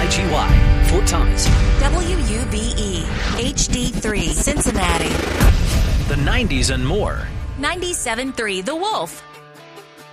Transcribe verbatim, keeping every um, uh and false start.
H E Y, Fort Thomas. W U B E, H D three, Cincinnati. The nineties and more. ninety-seven point three The Wolf.